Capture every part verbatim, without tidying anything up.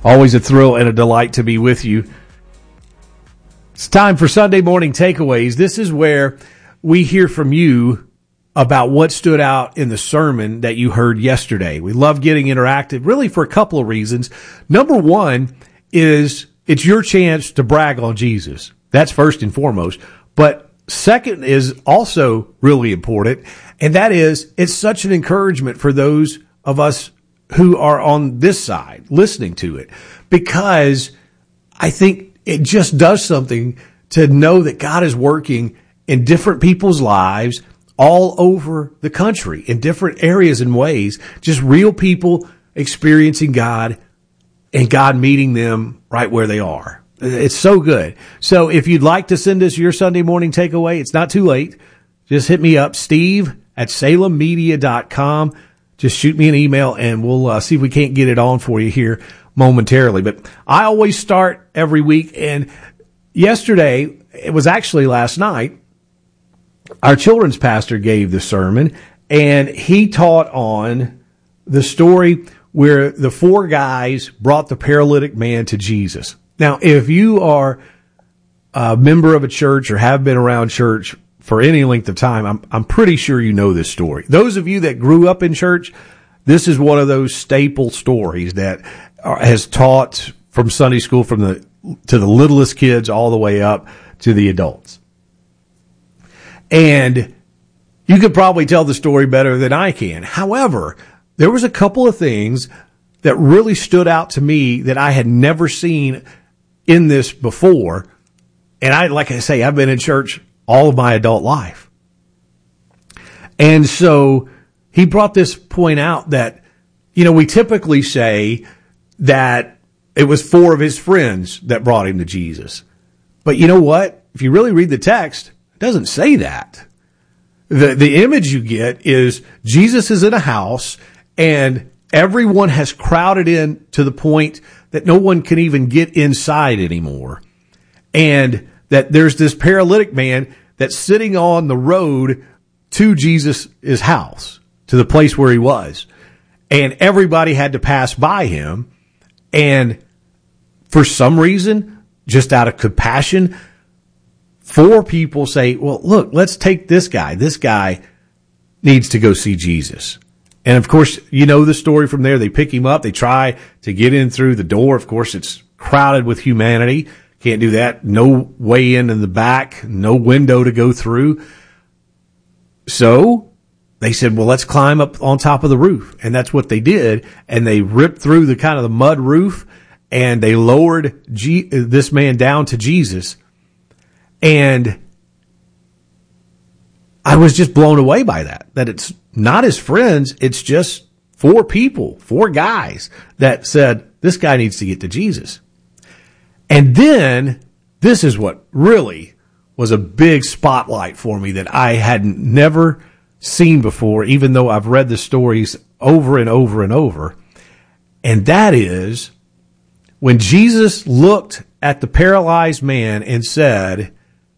Always a thrill and a delight to be with you. It's time for Sunday Morning Takeaways. This is where we hear from you about what stood out in the sermon that you heard yesterday. We love getting interactive, really for a couple of reasons. Number one is it's your chance to brag on Jesus. That's first and foremost. But second is also really important, and that is it's such an encouragement for those of us who are on this side listening to it, because I think it just does something to know that God is working in different people's lives all over the country in different areas and ways, just real people experiencing God and God meeting them right where they are. It's so good. So if you'd like to send us your Sunday morning takeaway, it's not too late. Just hit me up, Steve at salem media dot com. Just shoot me an email and we'll uh, see if we can't get it on for you here momentarily. But I always start every week, and yesterday, it was actually last night, our children's pastor gave the sermon, and he taught on the story where the four guys brought the paralytic man to Jesus. Now, if you are a member of a church or have been around church for any length of time, I'm, I'm pretty sure you know this story. Those of you that grew up in church, this is one of those staple stories that are, has taught from Sunday school, from the to the littlest kids all the way up to the adults. And you could probably tell the story better than I can. However, there was a couple of things that really stood out to me that I had never seen in this before. And I, like I say, I've been in church all of my adult life. And so he brought this point out that, you know, we typically say that it was four of his friends that brought him to Jesus. But you know what? If you really read the text, it doesn't say that. The, the image you get is Jesus is in a house and everyone has crowded in to the point that no one can even get inside anymore. And that there's this paralytic man that's sitting on the road to Jesus' house, to the place where he was. And everybody had to pass by him. And for some reason, just out of compassion, four people say, well, look, let's take this guy. This guy needs to go see Jesus. And of course, you know the story from there. They pick him up. They try to get in through the door. Of course, it's crowded with humanity. Can't do that. No way in in the back. No window to go through. So they said, well, let's climb up on top of the roof. And that's what they did. And they ripped through the kind of the mud roof, and they lowered G- this man down to Jesus. And I was just blown away by that, that it's not his friends. It's just four people, four guys that said, this guy needs to get to Jesus. And then this is what really was a big spotlight for me that I hadn't never seen before, even though I've read the stories over and over and over. And that is when Jesus looked at the paralyzed man and said,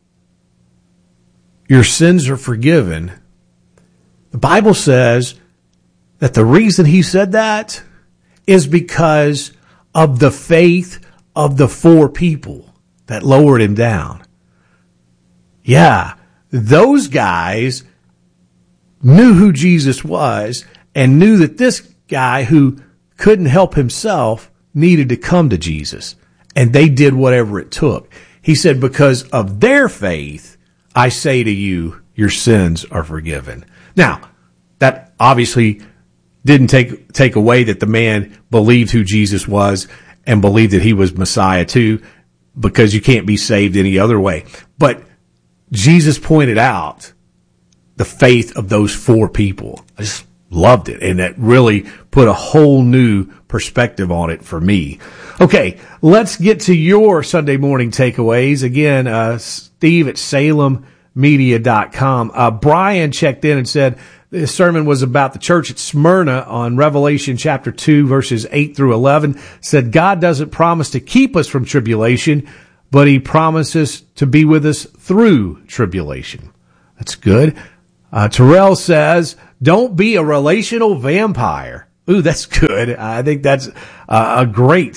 your sins are forgiven. The Bible says that the reason he said that is because of the faith of the four people that lowered him down. Yeah, those guys knew who Jesus was and knew that this guy who couldn't help himself needed to come to Jesus. And they did whatever it took. He said, because of their faith, I say to you, your sins are forgiven. Now, that obviously didn't take take away that the man believed who Jesus was and believed that he was Messiah too, because you can't be saved any other way. But Jesus pointed out the faith of those four people. I just loved it, and that really put a whole new perspective on it for me. Okay, let's get to your Sunday morning takeaways. Again, uh, Steve at salem media dot com. Uh, Brian checked in and said this sermon was about the church at Smyrna on Revelation chapter two, verses eight through eleven. Said God doesn't promise to keep us from tribulation, but he promises to be with us through tribulation. That's good. Uh, Terrell says, don't be a relational vampire. Ooh, that's good. I think that's uh, a great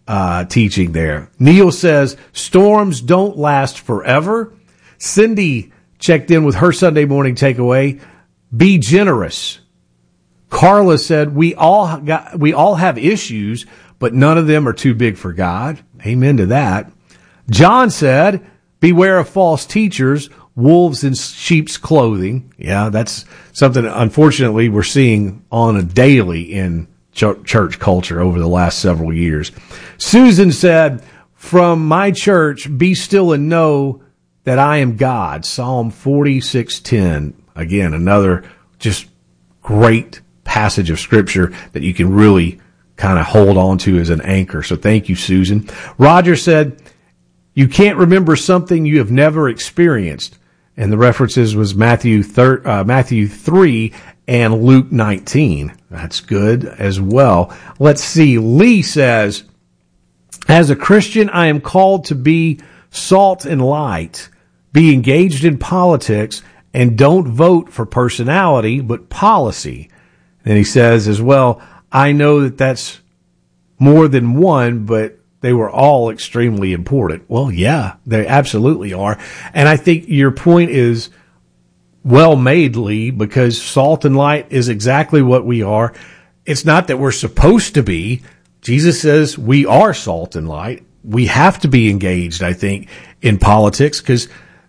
uh, teaching there. Neil says, storms don't last forever. Cindy checked in with her Sunday morning takeaway. Be generous. Carla said, we all got, we all have issues, but none of them are too big for God. Amen to that. John said, beware of false teachers, wolves in sheep's clothing. Yeah, that's something, unfortunately, we're seeing on a daily in ch- church culture over the last several years. Susan said, from my church, be still and know that I am God. Psalm forty-six ten. Again, another just great passage of scripture that you can really kind of hold on to as an anchor. So thank you, Susan. Roger said, you can't remember something you have never experienced. And the references was Matthew thir- uh, Matthew three and Luke nineteen. That's good as well. Let's see. Lee says, as a Christian, I am called to be salt and light, be engaged in politics, and don't vote for personality, but policy. And he says as well, I know that that's more than one, but they were all extremely important. Well, yeah, they absolutely are. And I think your point is well made, Lee, because salt and light is exactly what we are. It's not that we're supposed to be. Jesus says we are salt and light. We have to be engaged, I think, in politics because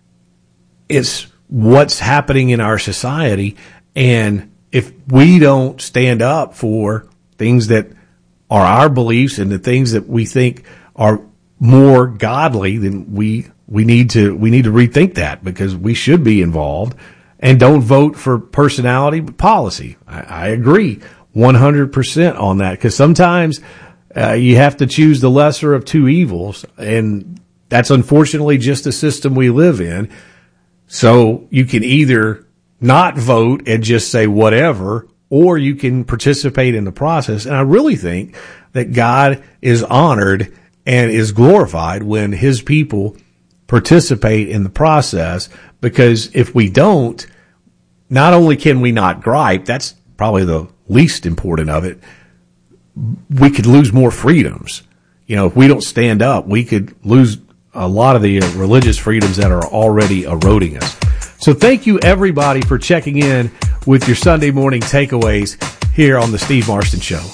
it's what's happening in our society. And if we don't stand up for things that are our beliefs and the things that we think are more godly, then we we need to we need to rethink that because we should be involved and don't vote for personality but policy. I, I agree one hundred percent on that because sometimes uh, you have to choose the lesser of two evils, and that's unfortunately just the system we live in. So you can either not vote and just say whatever, or you can participate in the process. And I really think that God is honored and is glorified when his people participate in the process, because if we don't, not only can we not gripe, that's probably the least important of it, we could lose more freedoms. You know, if we don't stand up, we could lose a lot of the religious freedoms that are already eroding us. So thank you, everybody, for checking in with your Sunday morning takeaways here on the Steve Marston Show.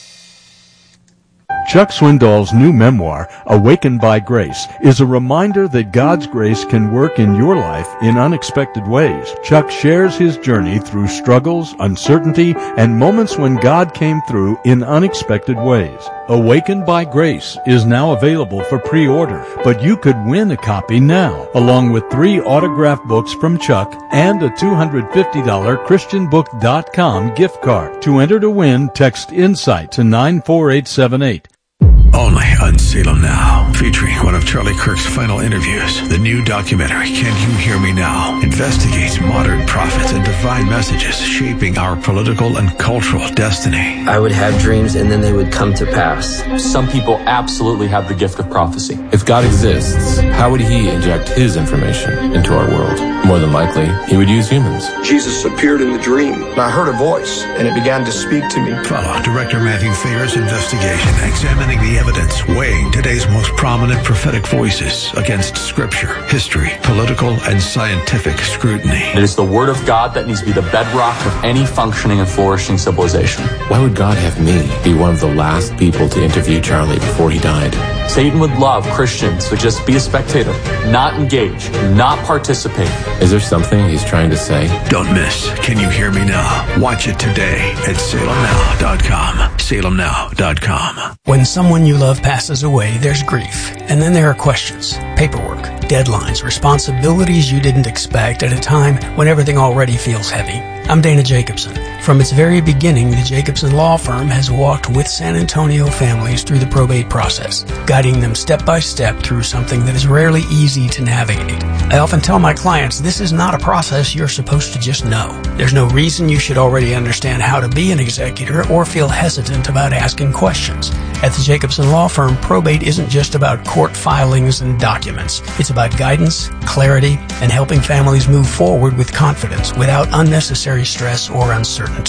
Chuck Swindoll's new memoir, Awakened by Grace, is a reminder that God's grace can work in your life in unexpected ways. Chuck shares his journey through struggles, uncertainty, and moments when God came through in unexpected ways. Awakened by Grace is now available for pre-order, but you could win a copy now, along with three autographed books from Chuck and a two hundred fifty dollars Christian Book dot com gift card. To enter to win, text INSIGHT to nine four eight seven eight. Only on Salem Now, featuring one of Charlie Kirk's final interviews. The new documentary, Can You Hear Me Now?, investigates modern prophets and divine messages shaping our political and cultural destiny. I would have dreams and then they would come to pass. Some people absolutely have the gift of prophecy. If God exists, how would he inject his information into our world? More than likely, he would use humans. Jesus appeared in the dream, and I heard a voice, and it began to speak to me. Follow Director Matthew Thayer's investigation, examining the evidence, weighing today's most prominent prophetic voices against scripture, history, political, and scientific scrutiny. It is the word of God that needs to be the bedrock of any functioning and flourishing civilization. Why would God have me be one of the last people to interview Charlie before he died? Satan would love Christians to just be a spectator, not engage, not participate. Is there something he's trying to say? Don't miss Can You Hear Me Now? Watch it today at salem now dot com. salem now dot com. When someone you love passes away, there's grief. And then there are questions, paperwork, deadlines, responsibilities you didn't expect at a time when everything already feels heavy. I'm Dana Jacobson. From its very beginning, the Jacobson Law Firm has walked with San Antonio families through the probate process, guiding them step by step through something that is rarely easy to navigate. I often tell my clients this is not a process you're supposed to just know. There's no reason you should already understand how to be an executor or feel hesitant about asking questions. At the Jacobson Law Firm, probate isn't just about court filings and documents. It's about guidance, clarity, and helping families move forward with confidence without unnecessary stress or uncertainty.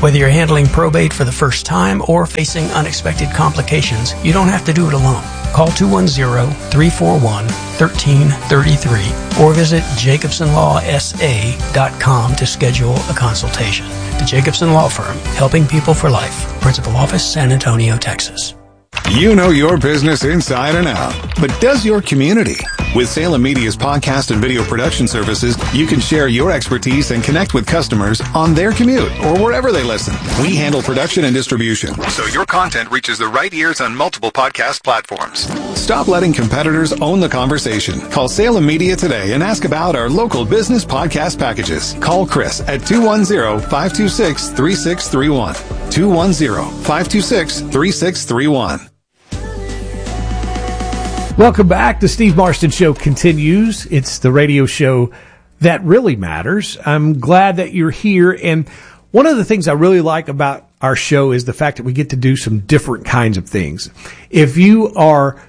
Whether you're handling probate for the first time or facing unexpected complications, you don't have to do it alone. Call two one zero, three four one, one three three three or visit jacobson law s a dot com to schedule a consultation. The Jacobson Law Firm, helping people for life. Principal office, San Antonio, Texas. You know your business inside and out, but does your community? With Salem Media's podcast and video production services, you can share your expertise and connect with customers on their commute or wherever they listen. We handle production and distribution, so your content reaches the right ears on multiple podcast platforms. Stop letting competitors own the conversation. Call Salem Media today and ask about our local business podcast packages. Call Chris at two one zero, five two six, three six three one. two one zero, five two six, three six three one. Welcome back. The Steve Marston Show continues. It's the radio show that really matters. I'm glad that you're here. And one of the things I really like about our show is the fact that we get to do some different kinds of things. If you are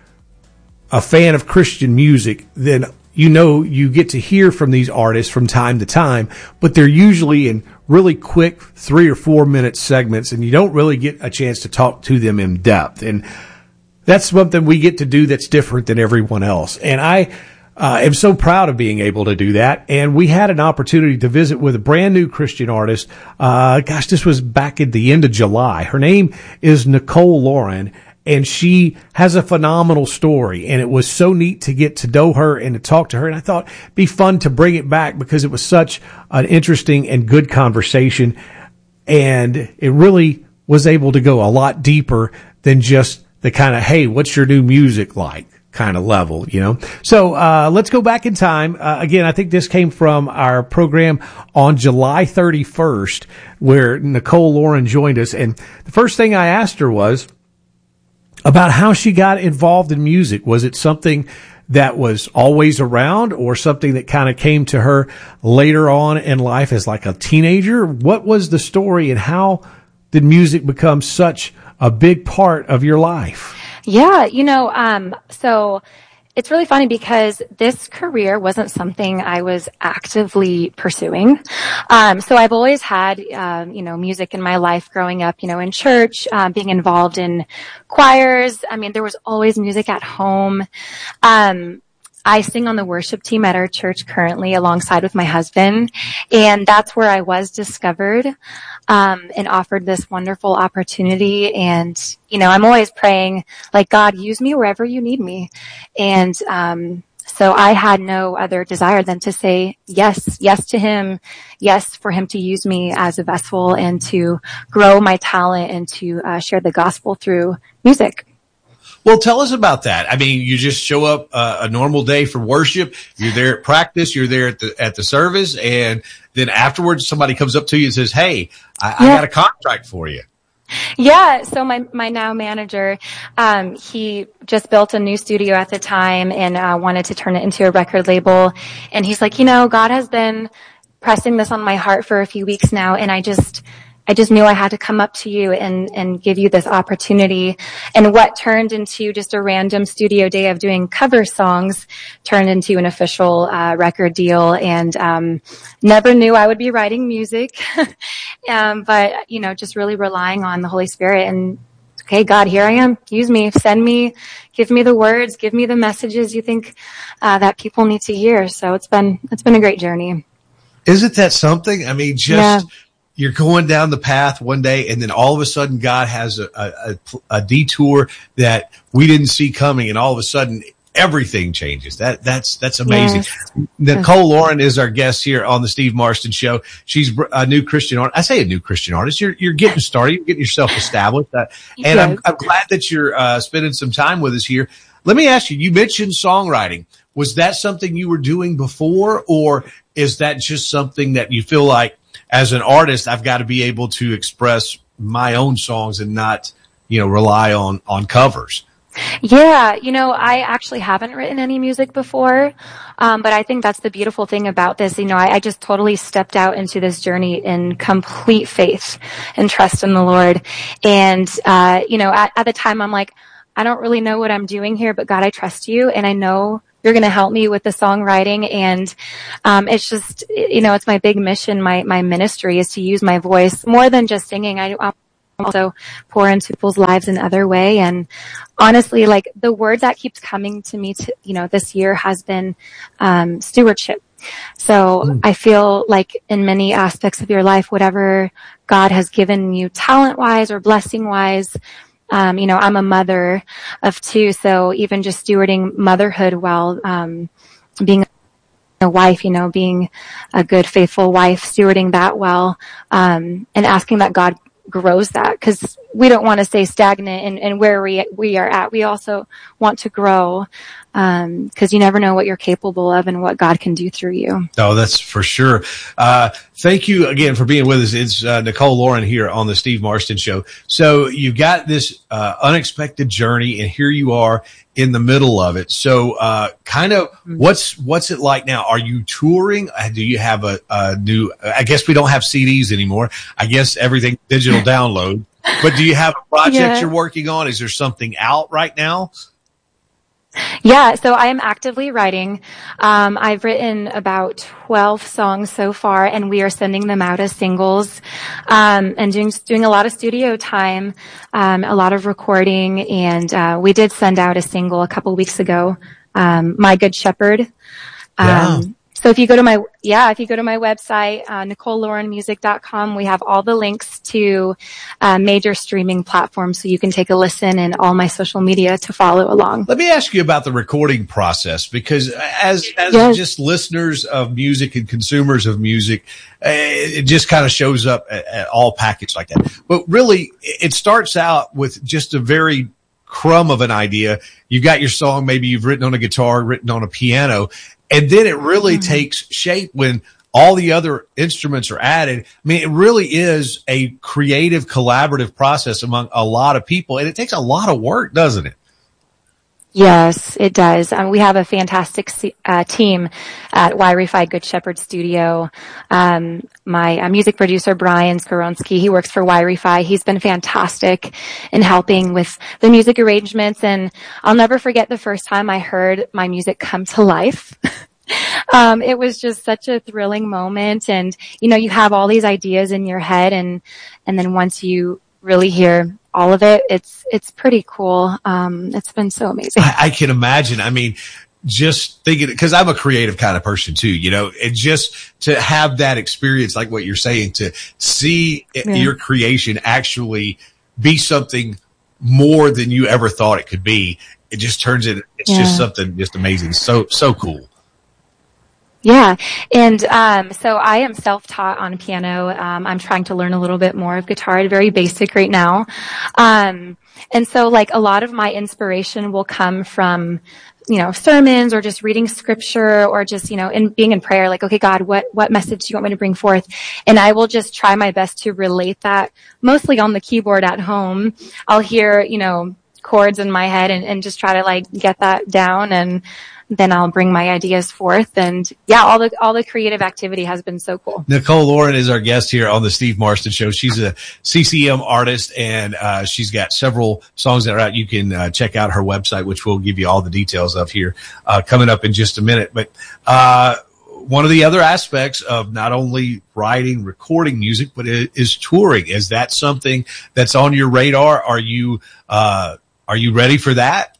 a fan of Christian music, then you know you get to hear from these artists from time to time, but they're usually in really quick three or four minute segments, and you don't really get a chance to talk to them in depth. And that's something we get to do that's different than everyone else. And I uh, am so proud of being able to do that. And we had an opportunity to visit with a brand new Christian artist. Uh, gosh, this was back at the end of July. Her name is Nicole Lauren, and she has a phenomenal story. And it was so neat to get to know her and to talk to her. And I thought it'd be fun to bring it back because it was such an interesting and good conversation. And it really was able to go a lot deeper than just the kind of, hey, what's your new music like kind of level, you know? So, uh, let's go back in time. Uh, again, I think this came from our program on July thirty-first, where Nicole Lauren joined us. And the first thing I asked her was about how she got involved in music. Was it something that was always around or something that kind of came to her later on in life as like a teenager? What was the story and how did music become such a big part of your life? Yeah, you know, um, so it's really funny because this career wasn't something I was actively pursuing. Um, so I've always had, um, you know, music in my life growing up, you know, in church, um, being involved in choirs. I mean, there was always music at home. Um, I sing on the worship team at our church currently alongside with my husband. And that's where I was discovered, um, and offered this wonderful opportunity. And, you know, I'm always praying, like, God, use me wherever you need me. And, um, so I had no other desire than to say yes, yes to him, yes for him to use me as a vessel and to grow my talent and to uh, share the gospel through music. Well, tell us about that. I mean, you just show up uh, a normal day for worship. You're there at practice. You're there at the at the service, and then afterwards, somebody comes up to you and says, "Hey, I, yeah. I got a contract for you." Yeah. So my my now manager, um, he just built a new studio at the time and uh, wanted to turn it into a record label. And he's like, you know, God has been pressing this on my heart for a few weeks now, and I just. I just knew I had to come up to you and, and give you this opportunity. And what turned into just a random studio day of doing cover songs turned into an official uh, record deal. And um, never knew I would be writing music, um, but you know, just really relying on the Holy Spirit and. Okay, God, here I am. Use me. Send me. Give me the words. Give me the messages you think uh, that people need to hear. So it's been it's been a great journey. Isn't that something? I mean, just. Yeah. You're going down the path one day, and then all of a sudden God has a, a, a detour that we didn't see coming, and all of a sudden everything changes. That that's that's amazing. Yes. Nicole Lauren is our guest here on the Steve Marston Show. She's a new Christian artist. I say a new Christian artist. You're you're getting started. You're getting yourself established, uh, and yes. I'm I'm glad that you're uh, spending some time with us here. Let me ask you. You mentioned songwriting. Was that something you were doing before, or is that just something that you feel like? As an artist, I've got to be able to express my own songs and not, you know, rely on, on covers. Yeah, you know, I actually haven't written any music before, um, but I think that's the beautiful thing about this. You know, I, I just totally stepped out into this journey in complete faith and trust in the Lord. And, uh, you know, at, at the time I'm like, I don't really know what I'm doing here, but God, I trust you, and I know you're going to help me with the songwriting. And, um, it's just, you know, it's my big mission. My, my ministry is to use my voice more than just singing. I also pour into people's lives in other way. And honestly, like the word that keeps coming to me to, you know, this year has been, um, stewardship. So mm. I feel like in many aspects of your life, whatever God has given you talent wise or blessing wise, Um, you know, I'm a mother of two, so even just stewarding motherhood well, um, being a wife, you know, being a good, faithful wife, stewarding that well, um, and asking that God grows that, because we don't want to stay stagnant in, in where we we are at. We also want to grow, um, because you never know what you're capable of and what God can do through you. Oh, that's for sure. Uh, thank you again for being with us. It's uh, Nicole Lauren here on the Steve Marston Show. So you've got this uh, unexpected journey, and here you are in the middle of it. So uh, kind of what's what's it like now? Are you touring? Do you have a, a new, I guess we don't have C Ds anymore. I guess everything digital download. But do you have a project yeah. you're working on? Is there something out right now? Yeah, so I am actively writing. Um, I've written about twelve songs so far, and we are sending them out as singles, um, and doing, doing a lot of studio time, um, a lot of recording. And, uh, we did send out a single a couple weeks ago, um, My Good Shepherd. Um, yeah. So if you go to my, yeah, if you go to my website, uh, nicole lauren music dot com, we have all the links to, uh, major streaming platforms, so you can take a listen, and all my social media to follow along. Let me ask you about the recording process, because as, as yes. just listeners of music and consumers of music, it just kind of shows up at, at all packaged like that. But really, it starts out with just a very crumb of an idea. You've got your song, maybe you've written on a guitar, written on a piano, and then it really mm-hmm. takes shape when all the other instruments are added. I mean, it really is a creative, collaborative process among a lot of people, and it takes a lot of work, doesn't it? Yes, it does. Um, we have a fantastic uh, team at Yrify Good Shepherd Studio. Um, my uh, music producer, Brian Skoronsky, he works for Yrify. He's been fantastic in helping with the music arrangements. And I'll never forget the first time I heard my music come to life. um, it was just such a thrilling moment. And, you know, you have all these ideas in your head, and, and then once you really hear all of it, it's, it's pretty cool. Um, it's been so amazing. I, I can imagine. I mean, just thinking, cause I'm a creative kind of person too, you know, and just to have that experience, like what you're saying, to see yeah. your creation actually be something more than you ever thought it could be. It just turns it, it's yeah. just something just amazing. So, so cool. Yeah. And, um, so I am self-taught on piano. Um, I'm trying to learn a little bit more of guitar, very basic right now. Um, and so like a lot of my inspiration will come from, you know, sermons, or just reading scripture, or just, you know, in being in prayer, like, okay, God, what, what message do you want me to bring forth? And I will just try my best to relate that mostly on the keyboard at home. I'll hear, you know, chords in my head, and, and just try to like get that down, and then I'll bring my ideas forth. And yeah, all the, all the creative activity has been so cool. Nicole Lauren is our guest here on the Steve Marston Show. She's a C C M artist, and, uh, she's got several songs that are out. You can, uh, check out her website, which we'll give you all the details of here, uh, coming up in just a minute. But, uh, one of the other aspects of not only writing, recording music, but it is touring. Is that something that's on your radar? Are you, uh, are you ready for that?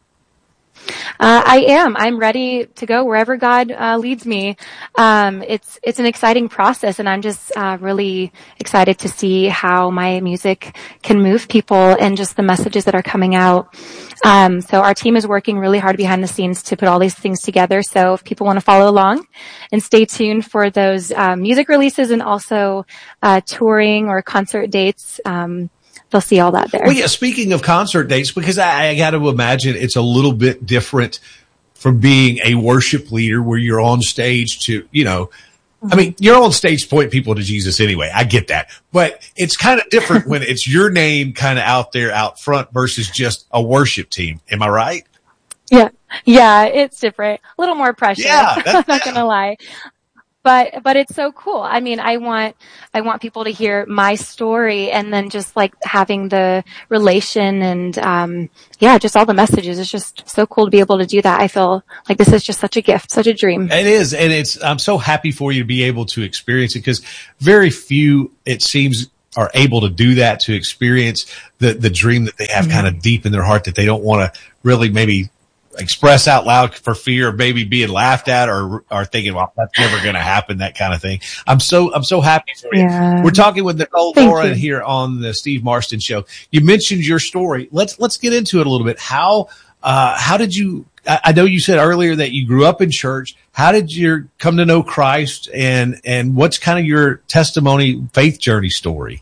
Uh, I am. I'm ready to go wherever God uh, leads me. Um, it's it's an exciting process, and I'm just uh, really excited to see how my music can move people, and just the messages that are coming out. Um, so our team is working really hard behind the scenes to put all these things together. So if people want to follow along, and stay tuned for those uh, music releases, and also uh, touring or concert dates. Um, They'll see all that there. Well, yeah, speaking of concert dates, because I, I got to imagine it's a little bit different from being a worship leader where you're on stage to, you know, mm-hmm. I mean, you're on stage to point people to Jesus anyway. I get that. But it's kind of different when it's your name kind of out there out front versus just a worship team. Am I right? Yeah. Yeah, it's different. A little more pressure. Yeah. I'm not going to lie. but, but it's so cool. I mean, I want, I want people to hear my story, and then just like having the relation and, um, yeah, just all the messages. It's just so cool to be able to do that. I feel like this is just such a gift, such a dream. It is. And it's, I'm so happy for you to be able to experience it, because very few, it seems, are able to do that, to experience the, the dream that they have mm-hmm. kind of deep in their heart that they don't want to really maybe express out loud for fear of maybe being laughed at, or are thinking, well, that's never going to happen, that kind of thing. I'm so, I'm so happy for you. Yeah. We're talking with Nicole Lauren here on the Steve Marston Show. You mentioned your story. Let's, let's get into it a little bit. How, uh, how did you, I, I know you said earlier that you grew up in church. How did you come to know Christ, and, and what's kind of your testimony, faith journey story?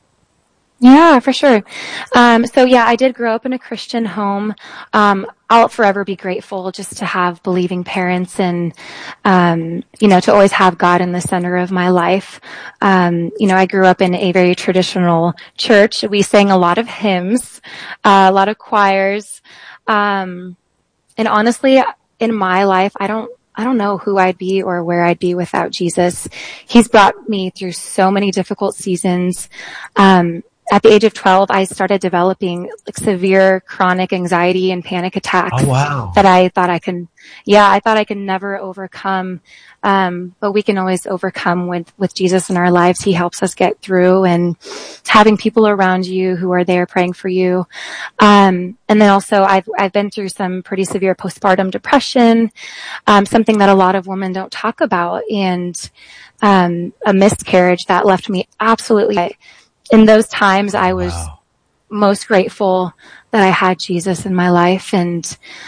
Yeah, for sure. Um, so yeah, I did grow up in a Christian home. Um, I'll forever be grateful just to have believing parents, and, um, you know, to always have God in the center of my life. Um, you know, I grew up in a very traditional church. We sang a lot of hymns, uh, a lot of choirs. Um, and honestly, in my life, I don't, I don't know who I'd be or where I'd be without Jesus. He's brought me through so many difficult seasons. Um, At the age of twelve, I started developing like severe chronic anxiety and panic attacks. Oh, wow. That I thought I can, yeah, I thought I could never overcome. Um, but we can always overcome with, with Jesus in our lives. He helps us get through, and having people around you who are there praying for you. Um, and then also I've, I've been through some pretty severe postpartum depression, um, something that a lot of women don't talk about, and, um, a miscarriage that left me absolutely. In those times, I was wow. most grateful that I had Jesus in my life, and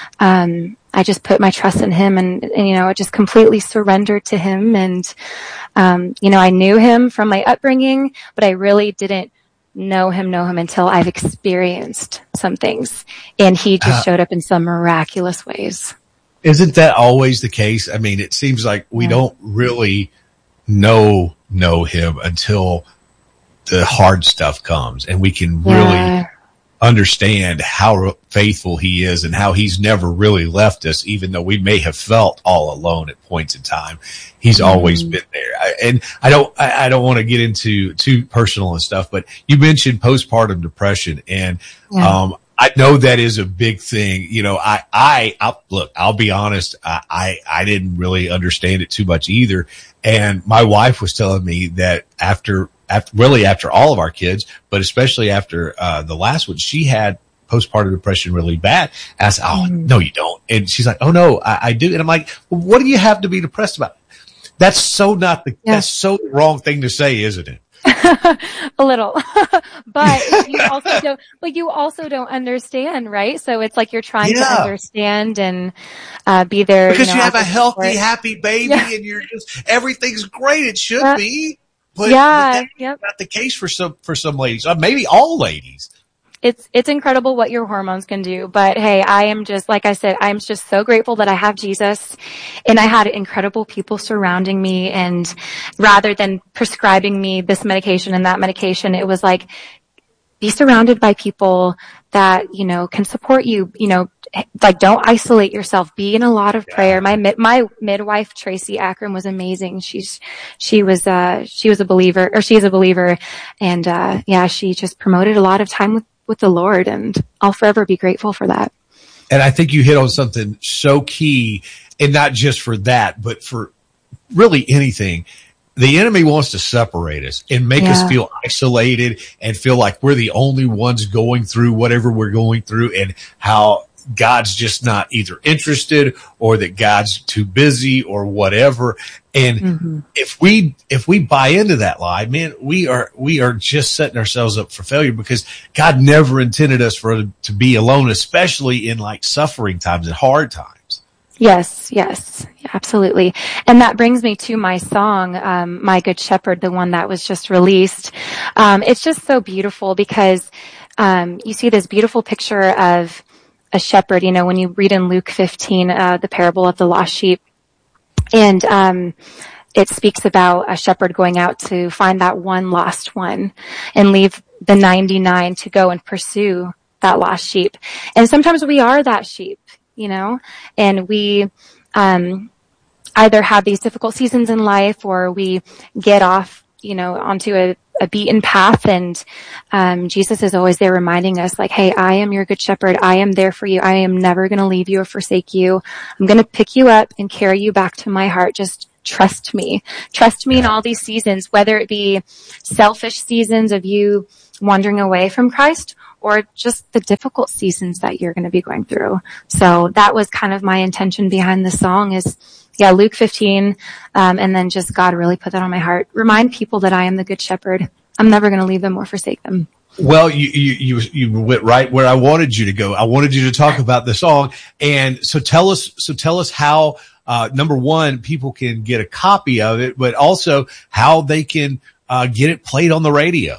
um I just put my trust in him, and, and you know, I just completely surrendered to him. And um you know, I knew him from my upbringing, but I really didn't know him know him until I've experienced some things, and he just uh, showed up in some miraculous ways. Isn't that always the case? I mean, it seems like we yeah. don't really know know him until the hard stuff comes, and we can really yeah. understand how faithful he is, and how he's never really left us, even though we may have felt all alone at points in time. He's mm-hmm. always been there. I, and I don't, I, I don't want to get into too personal and stuff, but you mentioned postpartum depression, and, yeah. um, I know that is a big thing. You know, I, I, I'll, look, I'll be honest. I, I, I didn't really understand it too much either. And my wife was telling me that after, after really after all of our kids, but especially after, uh, the last one, she had postpartum depression really bad. And I said, oh, mm. no, you don't. And she's like, oh no, I, I do. And I'm like, well, what do you have to be depressed about? That's so not the, yeah. that's so the wrong thing to say, isn't it? A little, but you also don't, but you also don't understand, right? So it's like you're trying yeah. to understand and, uh, be there. Because you, know, you have a healthy, happy baby yeah. and you're just, everything's great. It should yeah. be, but, yeah, but that's yep. not the case for some, for some ladies, or maybe all ladies. It's, it's incredible what your hormones can do. But hey, I am just, like I said, I'm just so grateful that I have Jesus, and I had incredible people surrounding me. And rather than prescribing me this medication and that medication, it was like, be surrounded by people that, you know, can support you, you know, like don't isolate yourself, be in a lot of prayer. My, my midwife, Tracy Akron, was amazing. She's, she was, uh, she was a believer, or she's a believer. And, uh, yeah, she just promoted a lot of time with, with the Lord, and I'll forever be grateful for that. And I think you hit on something so key, and not just for that, but for really anything. The enemy wants to separate us and make yeah. us feel isolated and feel like we're the only ones going through whatever we're going through, and how God's just not either interested, or that God's too busy, or whatever. And mm-hmm. if we, if we buy into that lie, man, we are, we are just setting ourselves up for failure, because God never intended us for to be alone, especially in like suffering times and hard times. Yes, yes, absolutely. And that brings me to my song, um, My Good Shepherd, the one that was just released. Um, it's just so beautiful, because, um, you see this beautiful picture of a shepherd, you know, when you read in Luke fifteen, uh, the parable of the lost sheep. And, um, it speaks about a shepherd going out to find that one lost one and leave the ninety-nine to go and pursue that lost sheep. And sometimes we are that sheep, you know, and we, um, either have these difficult seasons in life, or we get off, you know, onto a, a beaten path. And um, Jesus is always there reminding us, like, hey, I am your good shepherd. I am there for you. I am never going to leave you or forsake you. I'm going to pick you up and carry you back to my heart. Just trust me. Trust me in all these seasons, whether it be selfish seasons of you wandering away from Christ, or just the difficult seasons that you're going to be going through. So that was kind of my intention behind the song is, yeah, Luke fifteen, um, and then just God really put that on my heart. Remind people that I am the good shepherd. I'm never going to leave them or forsake them. Well, you, you, you, you went right where I wanted you to go. I wanted you to talk about the song. And so tell us, so tell us how, uh, number one, people can get a copy of it, but also how they can, uh, get it played on the radio.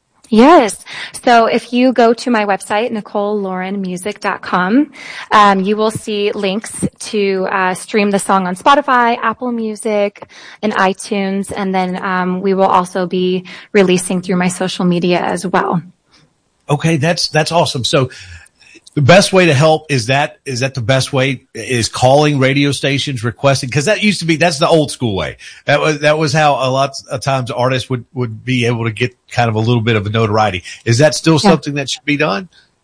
Yes. So if you go to my website, nicole lauren music dot com, um, you will see links to uh, stream the song on Spotify, Apple Music, and iTunes. And then um, we will also be releasing through my social media as well. Okay, that's that's awesome. So the best way to help is that is that the best way is calling radio stations, requesting, because that used to be that's the old school way. That was that was how a lot of times artists would would be able to get kind of a little bit of a notoriety. Is that still yeah. something that should be done?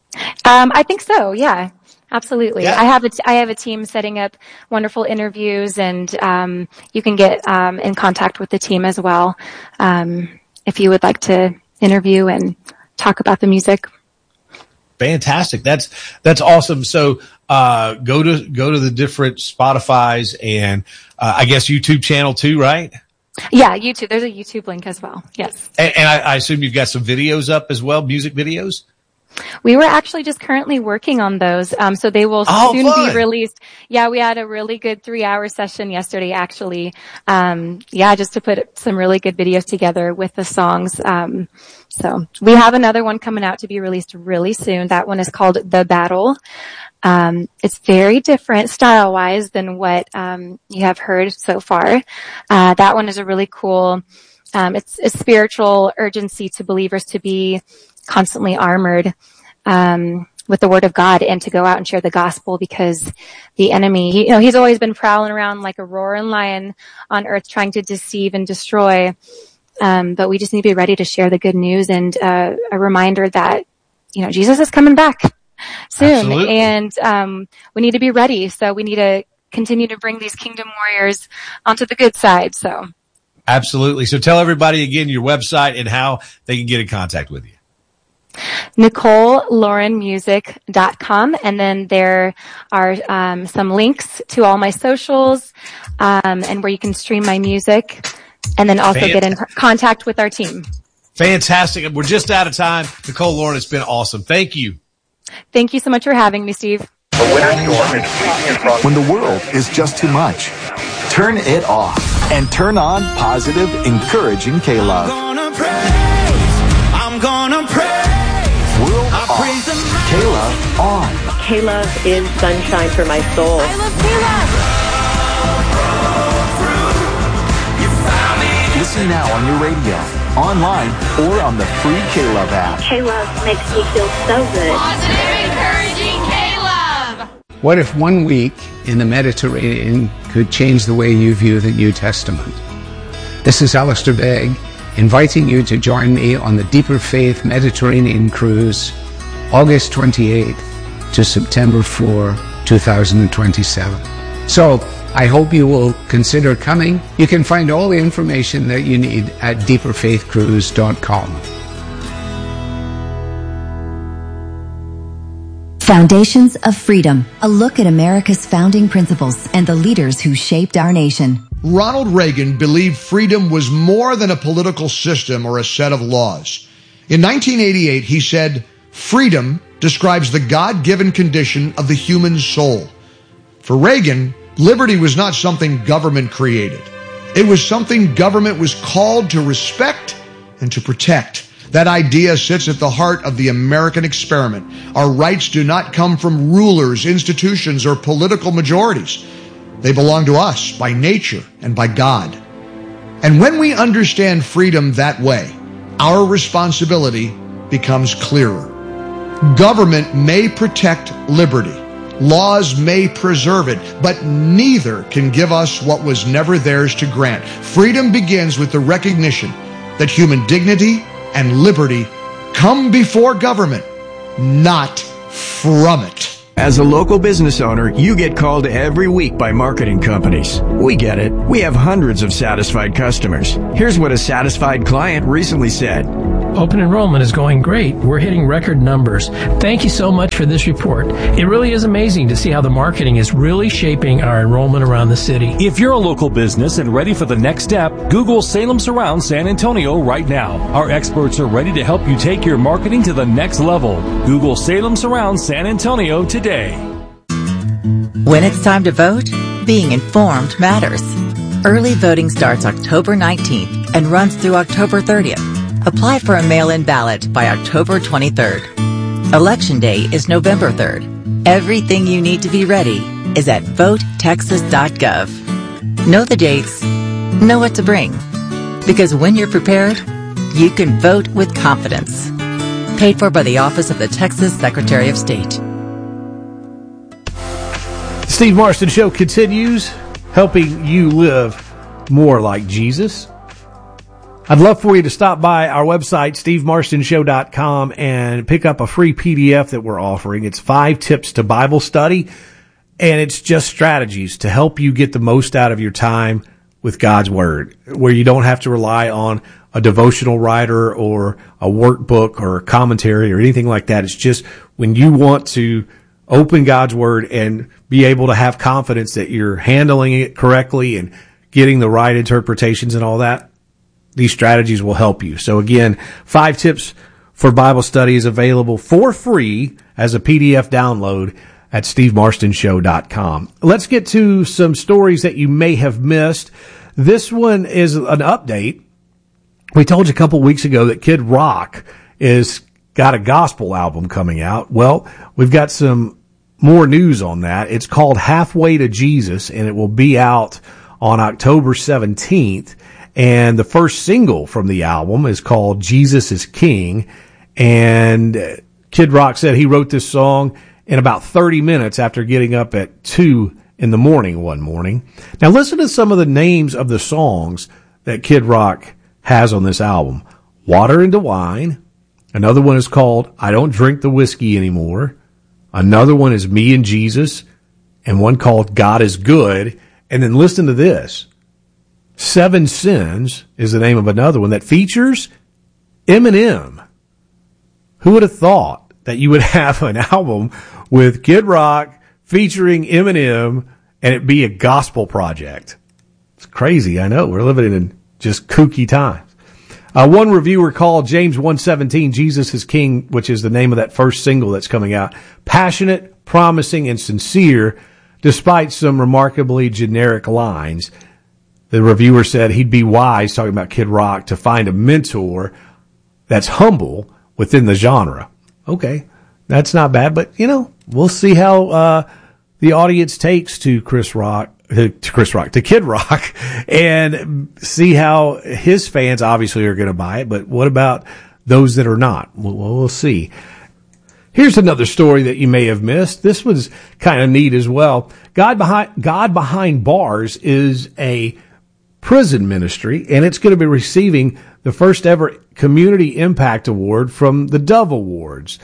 Um, I think so. Yeah, absolutely. Yeah. I have a t- I have a team setting up wonderful interviews, and um, you can get um, in contact with the team as well um, if you would like to interview and talk about the music. Fantastic. That's, that's awesome. So, uh, go to, go to the different Spotify's and, uh, I guess YouTube channel too, right? Yeah, YouTube. There's a YouTube link as well. Yes. And, and I, I assume you've got some videos up as well, music videos? We were actually just currently working on those. Um, so they will oh, soon fun. be released. Yeah, we had a really good three hour session yesterday, actually. Um, yeah, just to put some really good videos together with the songs. Um, so we have another one coming out to be released really soon. That one is called The Battle. Um, it's very different style wise than what, um, you have heard so far. Uh, that one is a really cool, um, it's a spiritual urgency to believers to be constantly armored, um, with the word of God and to go out and share the gospel, because the enemy, he, you know, he's always been prowling around like a roaring lion on earth trying to deceive and destroy. Um, but we just need to be ready to share the good news, and, uh, a reminder that, you know, Jesus is coming back soon. Absolutely. And, um, we need to be ready. So we need to continue to bring these kingdom warriors onto the good side. So. Absolutely. So tell everybody again your website and how they can get in contact with you. nicole lauren music dot com, and then there are um, some links to all my socials, um, and where you can stream my music, and then also Fantastic. Get in contact with our team. Fantastic. We're just out of time. Nicole Lauren, it's been awesome. Thank you. Thank you so much for having me, Steve. When the world is just too much, turn it off and turn on positive, encouraging K-Love. I'm gonna praise. I'm gonna praise. World off. K-Love on. K-Love is sunshine for my soul. I love K-Love. Listen now on your radio, online, or on the free K-Love app. K-Love makes me feel so good. Positive, encouraging K-Love. What if one week in the Mediterranean could change the way you view the New Testament? This is Alistair Begg, inviting you to join me on the Deeper Faith Mediterranean Cruise, August twenty-eighth to September fourth, two thousand twenty-seven. So, I hope you will consider coming. You can find all the information that you need at deeper faith cruise dot com. Foundations of Freedom, a look at America's founding principles and the leaders who shaped our nation. Ronald Reagan believed freedom was more than a political system or a set of laws. In nineteen eighty-eight, he said, "Freedom describes the God-given condition of the human soul." For Reagan, liberty was not something government created. It was something government was called to respect and to protect. That idea sits at the heart of the American experiment. Our rights do not come from rulers, institutions, or political majorities. They belong to us by nature and by God. And when we understand freedom that way, our responsibility becomes clearer. Government may protect liberty, Laws may preserve it, but neither can give us what was never theirs to grant. Freedom begins with the recognition that human dignity and liberty come before government, not from it. As a local business owner, you get called every week by marketing companies. We get it. We have hundreds of satisfied customers. Here's what a satisfied client recently said. Open enrollment is going great. We're hitting record numbers. Thank you so much for this report. It really is amazing to see how the marketing is really shaping our enrollment around the city. If you're a local business and ready for the next step, Google Salem Surround San Antonio right now. Our experts are ready to help you take your marketing to the next level. Google Salem Surround San Antonio today. When it's time to vote, being informed matters. Early voting starts October nineteenth and runs through October thirtieth. Apply for a mail-in ballot by October twenty-third. Election Day is November third. Everything you need to be ready is at vote texas dot gov. Know the dates, know what to bring. Because when you're prepared, you can vote with confidence. Paid for by the Office of the Texas Secretary of State. Steve Marston Show continues, helping you live more like Jesus. I'd love for you to stop by our website, steve marston show dot com, and pick up a free P D F that we're offering. It's five tips to Bible study, and it's just strategies to help you get the most out of your time with God's Word, where you don't have to rely on a devotional writer or a workbook or a commentary or anything like that. It's just when you want to open God's Word and be able to have confidence that you're handling it correctly and getting the right interpretations and all that. These strategies will help you. So again, five tips for Bible study is available for free as a P D F download at steve marston show dot com. Let's get to some stories that you may have missed. This one is an update. We told you a couple weeks ago that Kid Rock is got a gospel album coming out. Well, we've got some more news on that. It's called Halfway to Jesus, and it will be out on October seventeenth. And the first single from the album is called Jesus is King. And Kid Rock said he wrote this song in about thirty minutes after getting up at two in the morning one morning. Now listen to some of the names of the songs that Kid Rock has on this album. Water into Wine. Another one is called I Don't Drink the Whiskey Anymore. Another one is Me and Jesus. And one called God is Good. And then listen to this. Seven Sins is the name of another one that features Eminem. Who would have thought that you would have an album with Kid Rock featuring Eminem and it be a gospel project? It's crazy, I know. We're living in just kooky times. Uh, one reviewer called James one seventeen, Jesus is King, which is the name of that first single that's coming out, passionate, promising, and sincere, despite some remarkably generic lines. The reviewer said he'd be wise, talking about Kid Rock, to find a mentor that's humble within the genre. Okay, that's not bad, but, you know, we'll see how uh the audience takes to Chris Rock, to Chris Rock, to Kid Rock, and see how his fans obviously are going to buy it, but what about those that are not? Well, we'll see. Here's another story that you may have missed. This was kind of neat as well. God Behind, God Behind Bars is a prison ministry, and it's going to be receiving the first ever Community Impact Award from the Dove Awards.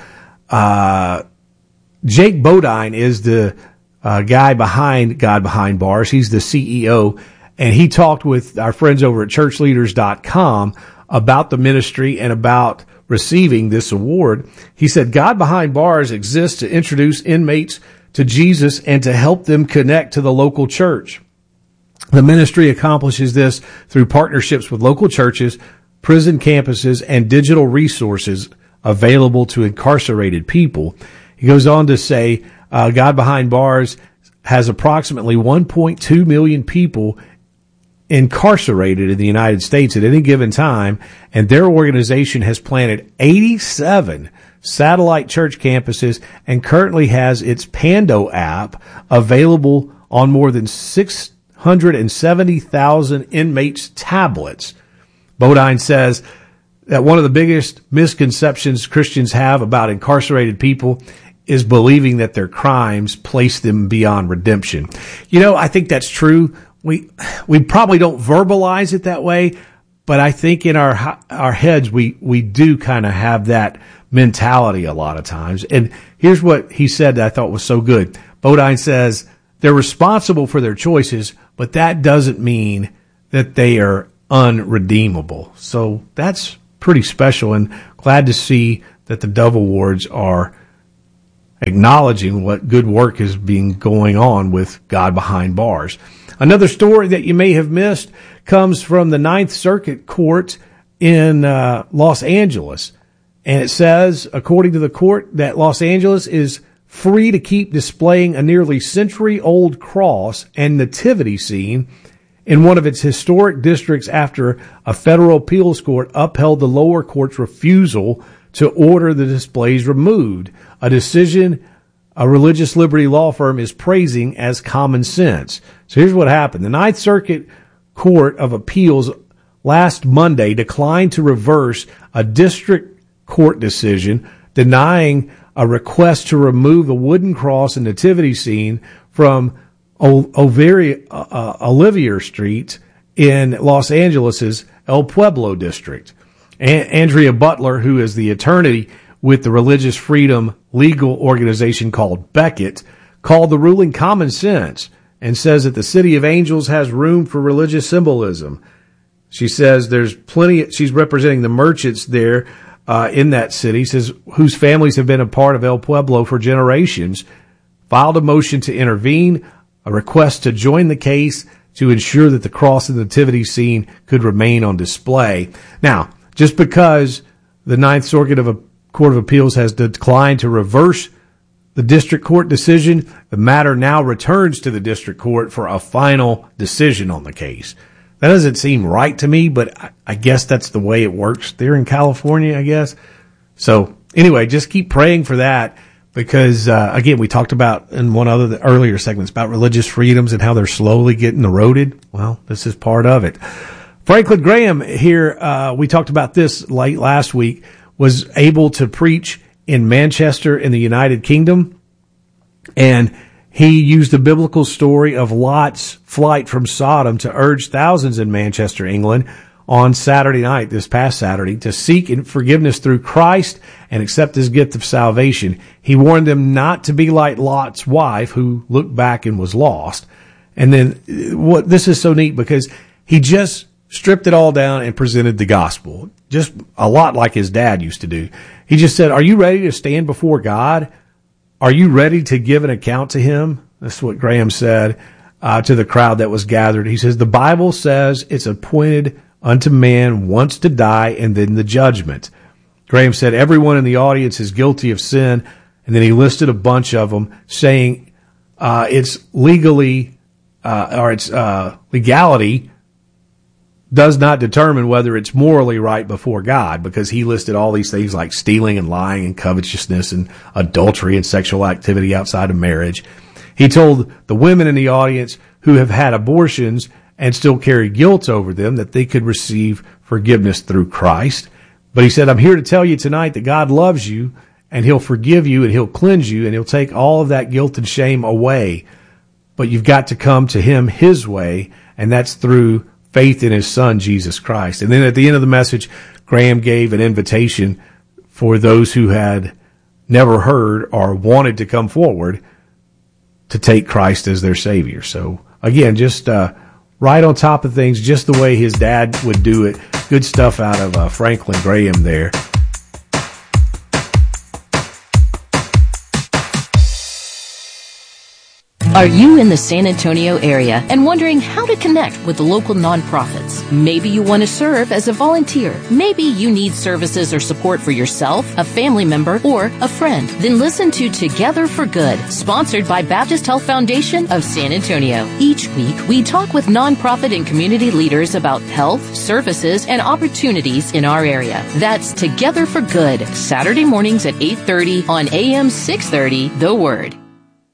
Uh, Jake Bodine is the uh, guy behind God Behind Bars. He's the C E O, and he talked with our friends over at church leaders dot com about the ministry and about receiving this award. He said, God Behind Bars exists to introduce inmates to Jesus and to help them connect to the local church. The ministry accomplishes this through partnerships with local churches, prison campuses, and digital resources available to incarcerated people. He goes on to say, uh, God Behind Bars has approximately one point two million people incarcerated in the United States at any given time, and their organization has planted eighty-seven satellite church campuses and currently has its Pando app available on more than six hundred seventy thousand inmates' tablets. Bodine says that one of the biggest misconceptions Christians have about incarcerated people is believing that their crimes place them beyond redemption. You know, I think that's true. We we probably don't verbalize it that way, but I think in our our heads we we do kind of have that mentality a lot of times. And here's what he said that I thought was so good. Bodine says they're responsible for their choices, but that doesn't mean that they are unredeemable. So that's pretty special, and glad to see that the Dove Awards are acknowledging what good work is being going on with God Behind Bars. Another story that you may have missed comes from the Ninth Circuit Court in uh, Los Angeles. And it says, according to the court, that Los Angeles is free to keep displaying a nearly century-old cross and nativity scene in one of its historic districts after a federal appeals court upheld the lower court's refusal to order the displays removed, a decision a religious liberty law firm is praising as common sense. So here's what happened. The Ninth Circuit Court of Appeals last Monday declined to reverse a district court decision denying a request to remove the wooden cross and nativity scene from o- Overi- uh, Olivier Street in Los Angeles' El Pueblo district. A- Andrea Butler, who is the attorney with the religious freedom legal organization called Beckett, called the ruling common sense and says that the City of Angels has room for religious symbolism. She says there's plenty, she's representing the merchants there uh, in that city, says whose families have been a part of El Pueblo for generations, filed a motion to intervene, a request to join the case to ensure that the cross and nativity scene could remain on display. Now, just because the Ninth Circuit of a Court of Appeals has declined to reverse the district court decision, the matter now returns to the district court for a final decision on the case. That doesn't seem right to me, but I, I guess that's the way it works there in California, I guess. So anyway, just keep praying for that because, uh, again, we talked about in one of the earlier segments about religious freedoms and how they're slowly getting eroded. Well, this is part of it. Franklin Graham here, uh, we talked about this late last week, was able to preach in Manchester in the United Kingdom, and he used the biblical story of Lot's flight from Sodom to urge thousands in Manchester, England, on Saturday night, this past Saturday, to seek forgiveness through Christ and accept his gift of salvation. He warned them not to be like Lot's wife, who looked back and was lost. And then what this is so neat because he just stripped it all down and presented the gospel, just a lot like his dad used to do. He just said, are you ready to stand before God? Are you ready to give an account to him? That's what Graham said uh, to the crowd that was gathered. He says, the Bible says it's appointed unto man once to die and then the judgment. Graham said, everyone in the audience is guilty of sin. And then he listed a bunch of them saying uh, it's legally uh, or it's uh, legality does not determine whether it's morally right before God, because he listed all these things like stealing and lying and covetousness and adultery and sexual activity outside of marriage. He told the women in the audience who have had abortions and still carry guilt over them that they could receive forgiveness through Christ. But he said, I'm here to tell you tonight that God loves you and he'll forgive you and he'll cleanse you and he'll take all of that guilt and shame away. But you've got to come to him his way, and that's through faith in his son, Jesus Christ. And then at the end of the message, Graham gave an invitation for those who had never heard or wanted to come forward to take Christ as their Savior. So again, just uh, right on top of things, just the way his dad would do it. Good stuff out of uh, Franklin Graham there. Are you in the San Antonio area and wondering how to connect with the local nonprofits? Maybe you want to serve as a volunteer. Maybe you need services or support for yourself, a family member, or a friend. Then listen to Together for Good, sponsored by Baptist Health Foundation of San Antonio. Each week, we talk with nonprofit and community leaders about health, services, and opportunities in our area. That's Together for Good, Saturday mornings at eight thirty on A M six thirty, The Word.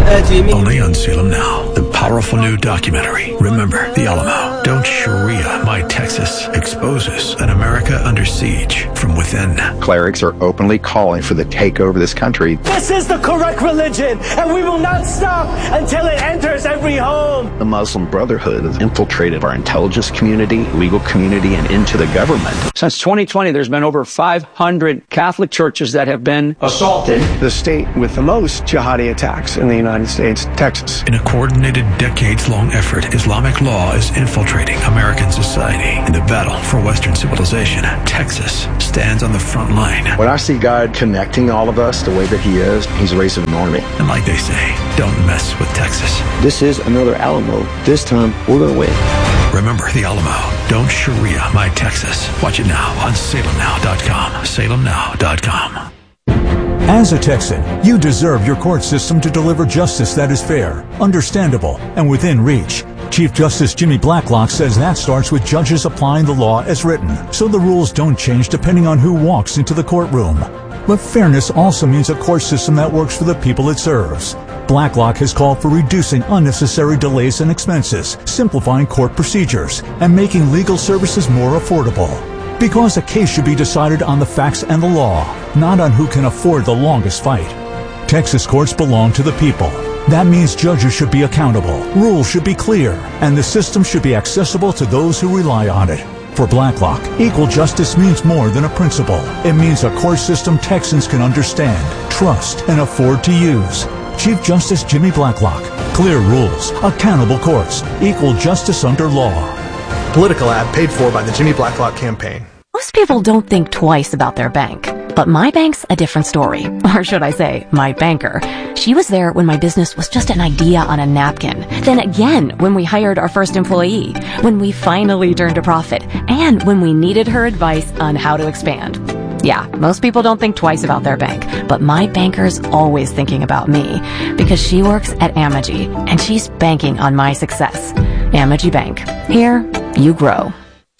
Only on Salem Now, the powerful new documentary, Remember the Alamo. Don't Sharia My Texas exposes an America under siege from within. Clerics are openly calling for the takeover of this country. This is the correct religion, and we will not stop until it enters every home. The Muslim Brotherhood has infiltrated our intelligence community, legal community, and into the government. Since twenty twenty, there's been over five hundred Catholic churches that have been assaulted. The state with the most jihadi attacks in the United States, Texas. In a coordinated, decades-long effort, Islamic law is infiltrating American society. In the battle for Western civilization, Texas stands on the front line. When I see God connecting all of us the way that he is, he's raising an army. And like they say, don't mess with Texas. This is another Alamo. This time, we're going to win. Remember the Alamo. Don't Sharia My Texas. Watch it now on Salem Now dot com. Salem Now dot com. As a Texan, you deserve your court system to deliver justice that is fair, understandable, and within reach. Chief Justice Jimmy Blacklock says that starts with judges applying the law as written, so the rules don't change depending on who walks into the courtroom. But fairness also means a court system that works for the people it serves. Blacklock has called for reducing unnecessary delays and expenses, simplifying court procedures, and making legal services more affordable. Because a case should be decided on the facts and the law, not on who can afford the longest fight. Texas courts belong to the people. That means judges should be accountable, rules should be clear, and the system should be accessible to those who rely on it. For Blacklock, equal justice means more than a principle. It means a court system Texans can understand, trust, and afford to use. Chief Justice Jimmy Blacklock. Clear rules, accountable courts, equal justice under law. Political ad paid for by the Jimmy Blacklock campaign. Most people don't think twice about their bank. But my bank's a different story. Or should I say, my banker. She was there when my business was just an idea on a napkin. Then again, when we hired our first employee. When we finally turned a profit. And when we needed her advice on how to expand. Yeah, most people don't think twice about their bank. But my banker's always thinking about me. Because she works at Amegy. And she's banking on my success. Amegy Bank. Here, you grow.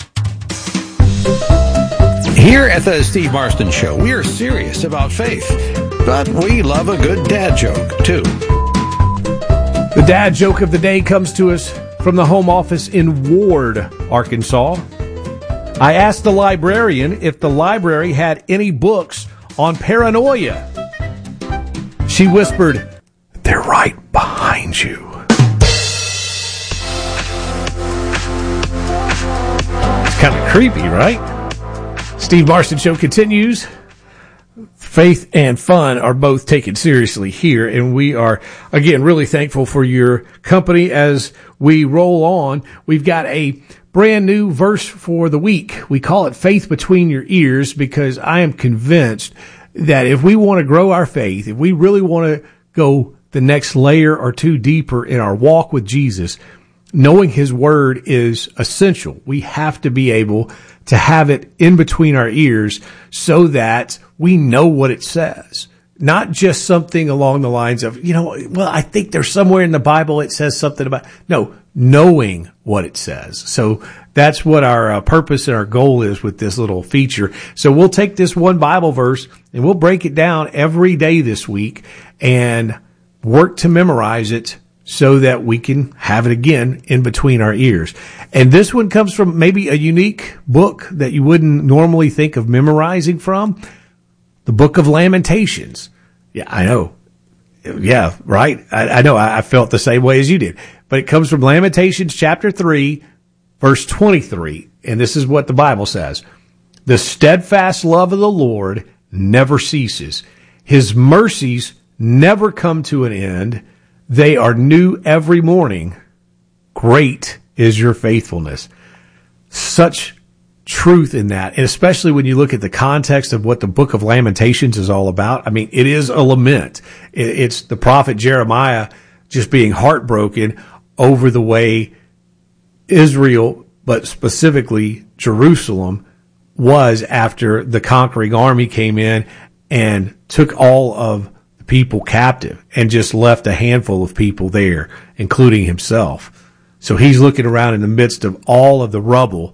Here at the Steve Marston Show, we are serious about faith, but we love a good dad joke, too. The dad joke of the day comes to us from the home office in Ward, Arkansas. I asked the librarian if the library had any books on paranoia. She whispered, "They're right behind you." It's kind of creepy, right? Steve Marston Show continues. Faith and fun are both taken seriously here, and we are, again, really thankful for your company as we roll on. We've got a brand new verse for the week. We call it Faith Between Your Ears because I am convinced that if we want to grow our faith, if we really want to go the next layer or two deeper in our walk with Jesus, knowing his word is essential. We have to be able to have it in between our ears so that we know what it says. Not just something along the lines of, you know, well, I think there's somewhere in the Bible it says something about, no, knowing what it says. So that's what our uh, purpose and our goal is with this little feature. So we'll take this one Bible verse and we'll break it down every day this week and work to memorize it so that we can have it again in between our ears. And this one comes from maybe a unique book that you wouldn't normally think of memorizing from, the Book of Lamentations. Yeah, I know. Yeah, right? I, I know. I, I felt the same way as you did. But it comes from Lamentations chapter three, verse twenty-three. And this is what the Bible says. The steadfast love of the Lord never ceases. His mercies never come to an end. They are new every morning. Great is your faithfulness. Such truth in that. And especially when you look at the context of what the Book of Lamentations is all about. I mean, it is a lament. It's the prophet Jeremiah just being heartbroken over the way Israel, but specifically Jerusalem, was after the conquering army came in and took all of people captive and just left a handful of people there, including himself. So he's looking around in the midst of all of the rubble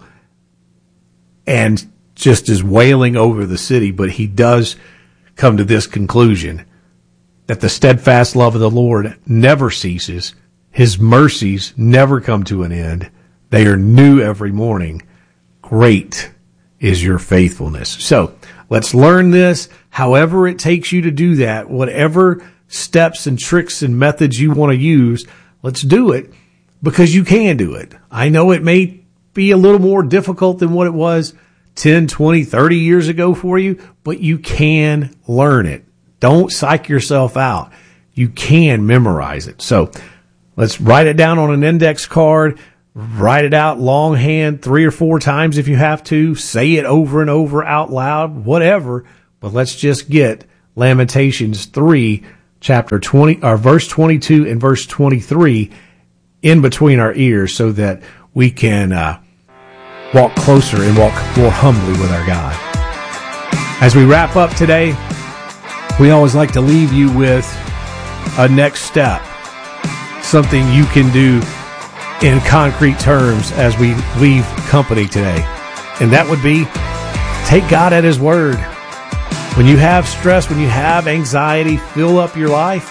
and just is wailing over the city. But he does come to this conclusion that the steadfast love of the Lord never ceases. His mercies never come to an end. They are new every morning. Great is your faithfulness. So let's learn this. However it takes you to do that, whatever steps and tricks and methods you want to use, let's do it because you can do it. I know it may be a little more difficult than what it was ten, twenty, thirty years ago for you, but you can learn it. Don't psych yourself out. You can memorize it. So let's write it down on an index card. Write it out longhand three or four times if you have to. Say it over and over out loud, whatever. But let's just get Lamentations three, chapter twenty, or verse twenty-two and verse twenty-three in between our ears so that we can uh, walk closer and walk more humbly with our God. As we wrap up today, we always like to leave you with a next step, something you can do in concrete terms as we leave company today. And that would be take God at his word. When you have stress, when you have anxiety fill up your life,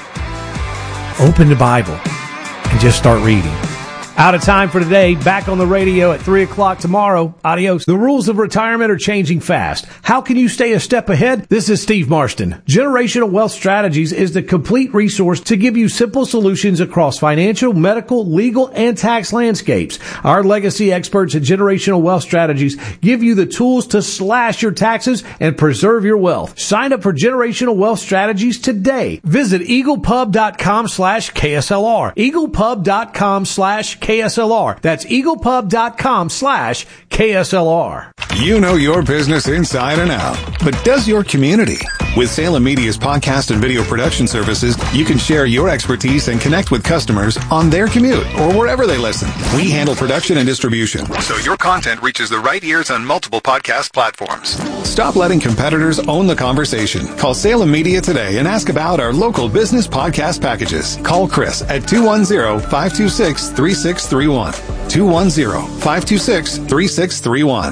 open the Bible and just start reading. Out of time for today. Back on the radio at three o'clock tomorrow. Adios. The rules of retirement are changing fast. How can you stay a step ahead? This is Steve Marston. Generational Wealth Strategies is the complete resource to give you simple solutions across financial, medical, legal, and tax landscapes. Our legacy experts at Generational Wealth Strategies give you the tools to slash your taxes and preserve your wealth. Sign up for Generational Wealth Strategies today. Visit eaglepub.com slash KSLR. eaglepub.com slash K S L R. That's eaglepub.com slash KSLR. You know your business inside and out, but does your community? With Salem Media's podcast and video production services, you can share your expertise and connect with customers on their commute or wherever they listen. We handle production and distribution, so your content reaches the right ears on multiple podcast platforms. Stop letting competitors own the conversation. Call Salem Media today and ask about our local business podcast packages. Call Chris at two one zero, five two six, three six three one. two one zero, five two six, three six three one.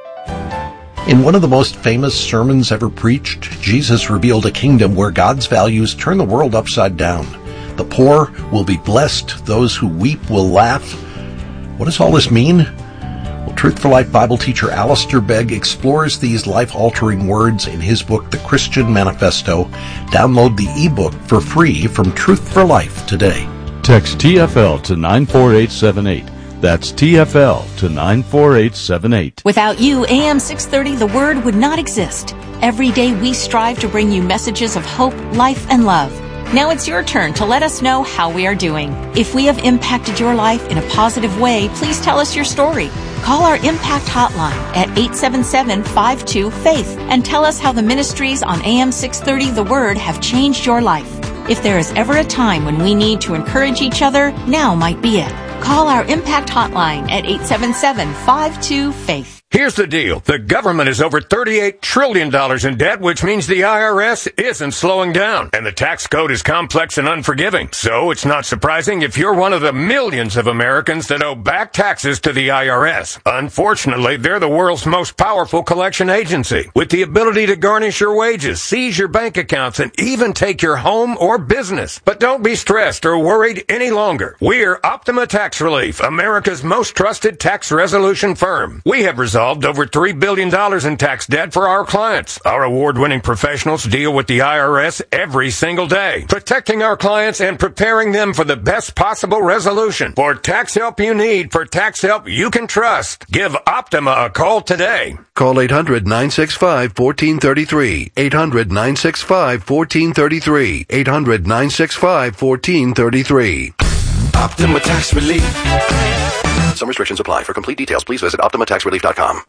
In one of the most famous sermons ever preached, Jesus revealed a kingdom where God's values turn the world upside down. The poor will be blessed. Those who weep will laugh. What does all this mean? Well, Truth for Life Bible teacher Alistair Begg explores these life-altering words in his book, The Christian Manifesto. Download the ebook for free from Truth for Life today. Text T F L to nine four eight seven eight. That's T F L to nine four eight seven eight. Without you, A M six thirty, The Word would not exist. Every day we strive to bring you messages of hope, life, and love. Now it's your turn to let us know how we are doing. If we have impacted your life in a positive way, please tell us your story. Call our Impact Hotline at eight seven seven, five two, FAITH and tell us how the ministries on A M six thirty The Word have changed your life. If there is ever a time when we need to encourage each other, now might be it. Call our Impact Hotline at eight seven seven, five two, FAITH. Here's the deal. The government is over thirty-eight trillion dollars in debt, which means the I R S isn't slowing down. And the tax code is complex and unforgiving. So it's not surprising if you're one of the millions of Americans that owe back taxes to the I R S. Unfortunately, they're the world's most powerful collection agency, with the ability to garnish your wages, seize your bank accounts, and even take your home or business. But don't be stressed or worried any longer. We're Optima Tax Relief, America's most trusted tax resolution firm. We have resolved over three billion dollars in tax debt for our clients. Our award-winning professionals deal with the I R S every single day, protecting our clients and preparing them for the best possible resolution. For tax help you need, for tax help you can trust, give Optima a call today. Call eight hundred, nine six five, one four three three. eight hundred, nine six five, one four three three. eight hundred, nine six five, one four three three. Optima Tax Relief. Some restrictions apply. For complete details, please visit optima tax relief dot com.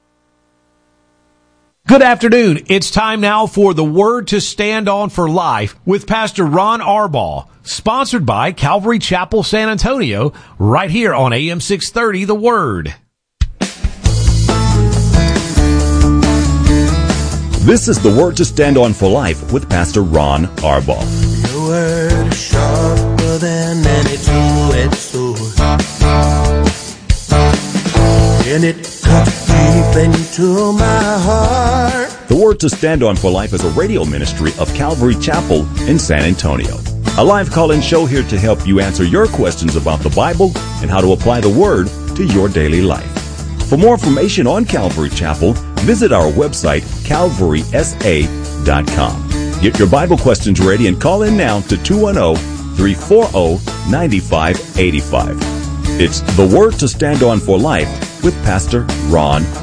Good afternoon. It's time now for the Word to Stand On for Life with Pastor Ron Arbaugh, sponsored by Calvary Chapel, San Antonio, right here on A M six thirty, The Word. This is the Word to Stand On for Life with Pastor Ron Arbaugh. Your word is sharper than any two-edged sword, and it cuts deep into my heart. The Word to Stand On for Life is a radio ministry of Calvary Chapel in San Antonio. A live call-in show here to help you answer your questions about the Bible and how to apply the Word to your daily life. For more information on Calvary Chapel, visit our website, calvary s a dot com. Get your Bible questions ready and call in now to two one zero, three four zero, nine five eight five. It's The Word to Stand On for Life with Pastor Ron